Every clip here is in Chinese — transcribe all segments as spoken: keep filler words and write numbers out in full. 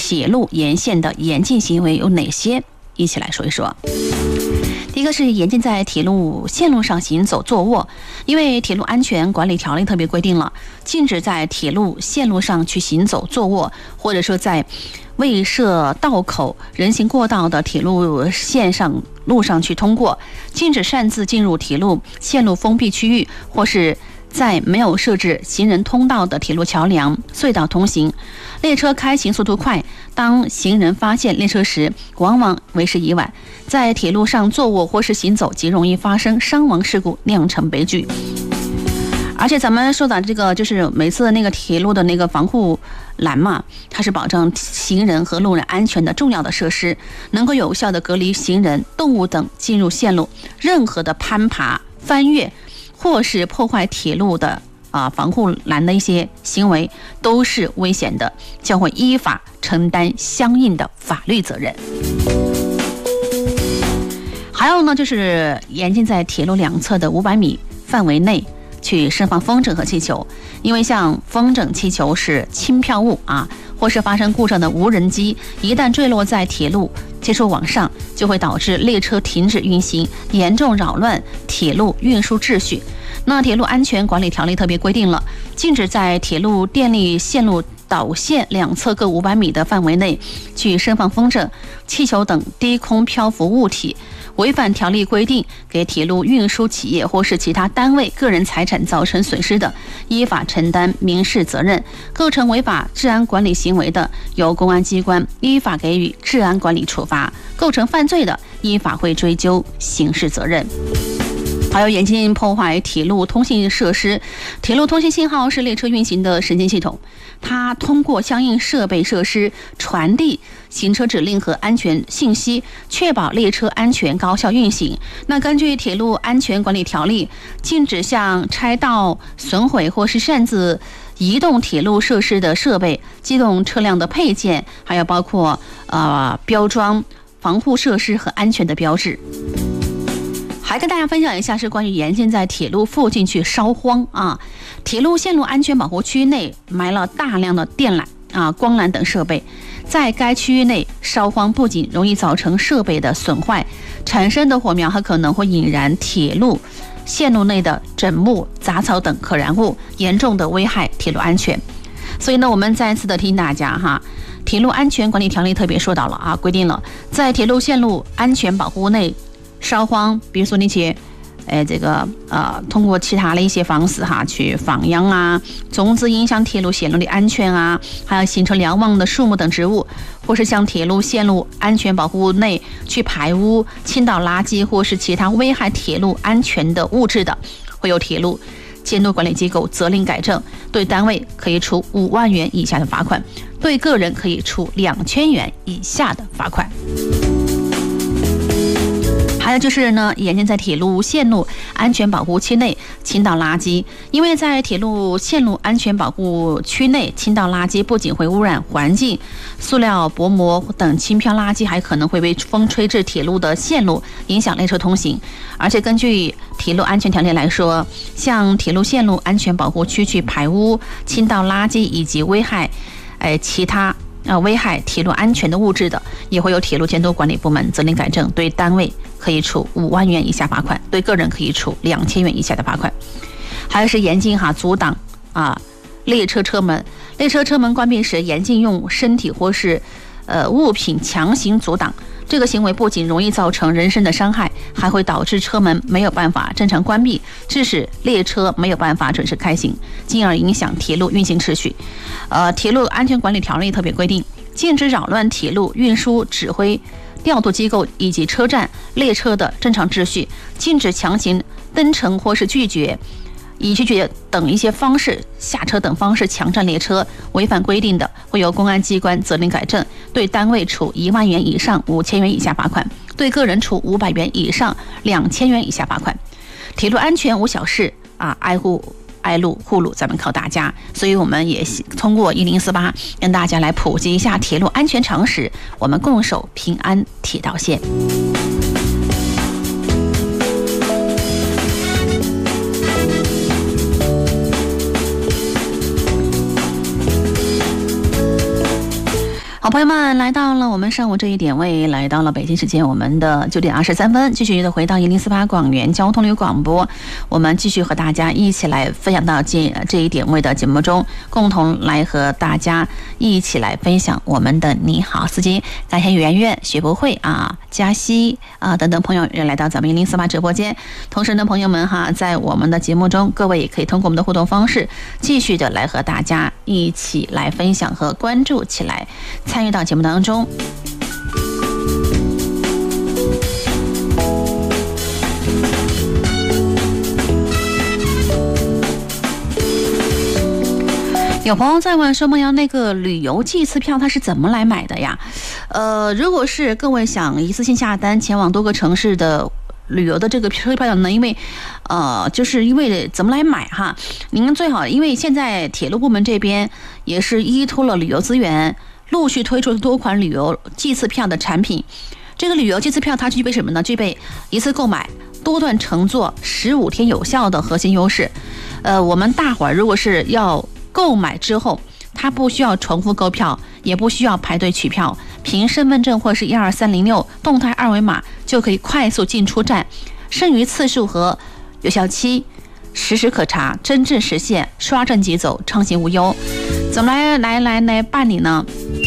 铁路沿线的严禁行为有哪些？一起来说一说。第一个是严禁在铁路线路上行走坐卧，因为铁路安全管理条例特别规定了，禁止在铁路线路上去行走坐卧，或者说在未设道口、人行过道的铁路线上路上去通过，禁止擅自进入铁路线路封闭区域，或是在没有设置行人通道的铁路桥梁、隧道通行。列车开行速度快，当行人发现列车时，往往为时已晚。在铁路上坐卧或是行走，极容易发生伤亡事故，酿成悲剧。而且咱们说的这个，就是每次那个铁路的那个防护栏嘛，它是保证行人和路人安全的重要的设施，能够有效的隔离行人、动物等进入线路。任何的攀爬、翻越或是破坏铁路的啊防护栏的一些行为都是危险的，将会依法承担相应的法律责任。还有呢，就是严禁在铁路两侧的五百米范围内去释放风筝和气球，因为像风筝、气球是轻飘物啊，或是发生故障的无人机，一旦坠落在铁路接触网上，就会导致列车停止运行，严重扰乱铁路运输秩序。那铁路安全管理条例特别规定了，禁止在铁路电力线路导线两侧各五百米的范围内去释放风筝、气球等低空漂浮物体。违反条例规定给铁路运输企业或是其他单位个人财产造成损失的，依法承担民事责任；构成违法治安管理行为的，由公安机关依法给予治安管理处罚；构成犯罪的，依法会追究刑事责任。还有严禁破坏铁路通信设施。铁路通信信号是列车运行的神经系统，它通过相应设备设施传递行车指令和安全信息，确保列车安全高效运行。那根据铁路安全管理条例，禁止向拆盗、损毁或是擅自移动铁路设施的设备、机动车辆的配件，还有包括呃标装、防护设施和安全的标志。还跟大家分享一下是关于严禁在铁路附近去烧荒啊。铁路线路安全保护区内埋了大量的电缆啊、光缆等设备，在该区域内烧荒不仅容易造成设备的损坏，产生的火苗还可能会引燃铁路线路内的枕木、杂草等可燃物，严重的危害铁路安全。所以呢，我们再次的提醒大家哈，铁路安全管理条例特别说到了啊，规定了在铁路线路安全保护内烧荒，比如说那些，呃，这个呃，通过其他的一些方式哈，去放养啊，种植影响铁路线路的安全啊，还有形成瞭望的树木等植物，或是向铁路线路安全保护内去排污、倾倒垃圾或是其他危害铁路安全的物质的，会有铁路监督管理机构责令改正，对单位可以处五万元以下的罚款，对个人可以处两千元以下的罚款。还有就是呢，严禁在铁路线路安全保护区内倾倒垃圾，因为在铁路线路安全保护区内倾倒垃圾不仅会污染环境，塑料薄膜等轻飘垃圾还可能会被风吹至铁路的线路，影响列车通行。而且根据铁路安全条例来说，向铁路线路安全保护区去排污、倾倒垃圾以及危害，呃其他。呃，危害铁路安全的物质的，也会有铁路监督管理部门责令改正，对单位可以处五万元以下罚款，对个人可以处两千元以下的罚款。还有是严禁哈阻挡啊列车车门，列车车门关闭时，严禁用身体或是呃物品强行阻挡。这个行为不仅容易造成人身的伤害，还会导致车门没有办法正常关闭，致使列车没有办法准时开行，进而影响铁路运行秩序。呃，铁路安全管理条例特别规定，禁止扰乱铁路运输指挥调度机构以及车站列车的正常秩序，禁止强行登乘或是拒绝以拒绝等一些方式下车等方式强占列车，违反规定的，会由公安机关责令改正，对单位处一万元以上五千元以下罚款，对个人处五百元以上两千元以下罚款。铁路安全无小事啊，爱护爱路护路，咱们靠大家。所以我们也通过一零四八跟大家来普及一下铁路安全常识，我们共守平安铁道线。 好，朋友们，来到了我们上午这一点位，来到了北京时间我们的九点二十三分，继续的回到一零四八广元交通旅广播，我们继续和大家一起来分享到这这一点位的节目中，共同来和大家一起来分享我们的你好司机。感谢圆圆、学不会啊、嘉熙啊等等朋友也来到咱们一零四八直播间。同时呢，朋友们哈，在我们的节目中，各位也可以通过我们的互动方式，继续的来和大家一起来分享和关注起来。参与到节目当中，有朋友在问说：“梦瑶，那个旅游季次票它是怎么来买的呀？”呃，如果是各位想一次性下单前往多个城市的旅游的这个车票呢，因为呃，就是因为怎么来买哈？您最好，因为现在铁路部门这边也是依托了旅游资源，陆续推出多款旅游季次票的产品。这个旅游季次票它具备什么呢？具备一次购买、多段乘坐、十五天有效的核心优势。呃，我们大伙儿如果是要购买之后，它不需要重复购票，也不需要排队取票，凭身份证或是一二三零六动态二维码就可以快速进出站，剩余次数和有效期实时可查，真正实现刷证即走，畅行无忧。怎么来来来来办理呢？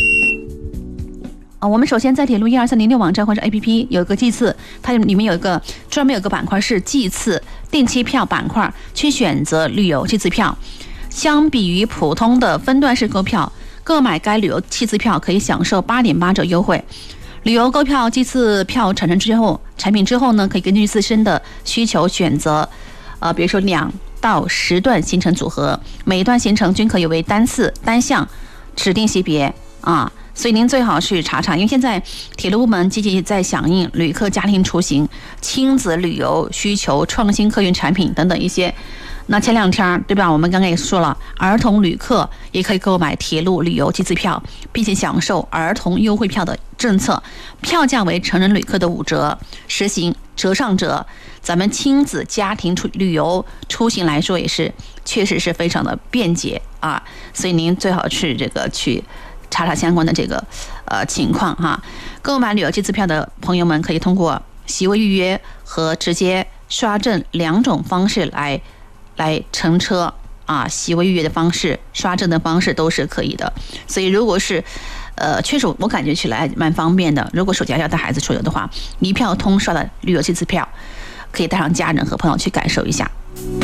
啊，我们首先在铁路一二三零六网站或者 A P P 有一个季次，它里面有一个专门有个板块是季次定期票板块，去选择旅游季次票。相比于普通的分段式购票，购买该旅游季次票可以享受八点八折优惠。旅游购票季次票产生之后，产品之后呢，可以根据自身的需求选择，呃，比如说两到十段行程组合，每段行程均可以为单次、单项指定级别啊。所以您最好去查查，因为现在铁路部门积极在响应旅客家庭出行、亲子旅游需求、创新客运产品等等一些。那前两天对吧，我们刚刚也说了，儿童旅客也可以购买铁路旅游季次票，并且享受儿童优惠票的政策，票价为成人旅客的五折，实行折上折。咱们亲子家庭出旅游出行来说，也是确实是非常的便捷啊，所以您最好去这个去查查相关的这个呃情况哈。购买旅游季次票的朋友们可以通过席位预约和直接刷证两种方式来来乘车啊，席位预约的方式、刷证的方式都是可以的。所以如果是呃，确实我感觉起来蛮方便的。如果暑假要带孩子出游的话，一票通刷的旅游季次票，可以带上家人和朋友去感受一下。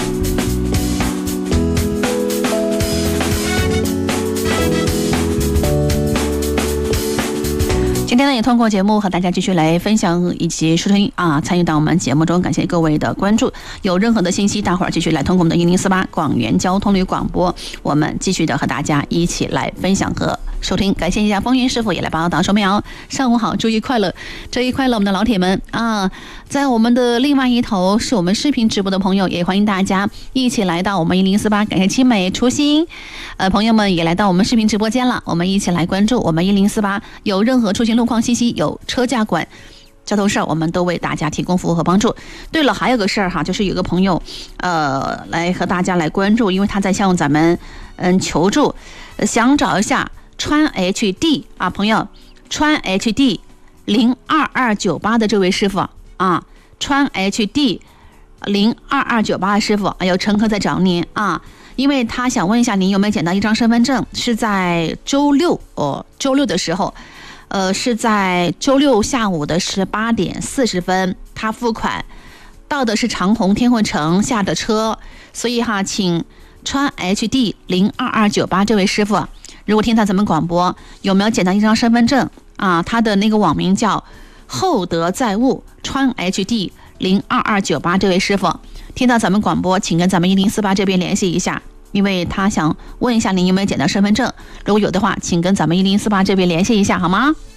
今天呢，也通过节目和大家继续来分享以及收听啊，参与到我们节目中，感谢各位的关注。有任何的信息，大伙儿继续来通过我们的一零四八广元交通旅广播，我们继续的和大家一起来分享和收听。感谢一下风云师傅也来报道，说苗上午好，周一快乐，周一快乐，我们的老铁们啊，在我们的另外一头是我们视频直播的朋友，也欢迎大家一起来到我们一零四八，感谢青美初心，呃，朋友们也来到我们视频直播间了，我们一起来关注我们一零四八，有任何出行路况信息，有车驾管交通事儿，我们都为大家提供服务和帮助。对了，还有个事儿哈，就是有个朋友呃来和大家来关注，因为他在向咱们嗯求助，想找一下川 H D 啊，朋友川 H D 零二二九八的这位师傅啊，川 H D 零二二九八的师傅，有乘客在找您啊，因为他想问一下您有没有捡到一张身份证，是在周六哦，周六的时候。呃，是在周六下午的十八点四十分，他付款到的是长虹天汇城下的车，所以哈，请川 H D 零二二九八这位师傅，如果听到咱们广播，有没有捡到一张身份证啊？他的那个网名叫厚德载物，川 H D 零二二九八这位师傅，听到咱们广播，请跟咱们一零四八这边联系一下。因为他想问一下您有没有捡到身份证，如果有的话，请跟咱们一零四八这边联系一下好吗？